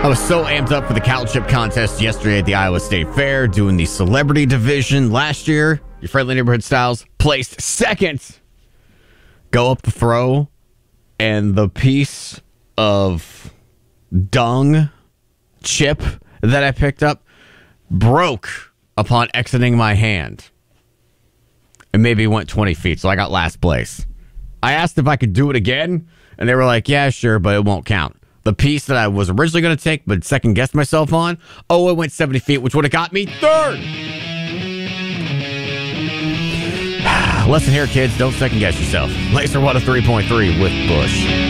I was so amped up for the cattle chip contest yesterday at the Iowa State Fair, doing the celebrity division. Last year, your friendly neighborhood styles placed second. Go up the throw, and the piece of dung chip that I picked up broke upon exiting my hand. And maybe went 20 feet, so I got last place. I asked if I could do it again, and they were like, yeah, sure, but it won't count. The piece that I was originally going to take, but second-guessed myself on, it went 70 feet, which would have got me third. Lesson here, kids. Don't second-guess yourself. Laser 103.3 with Bush.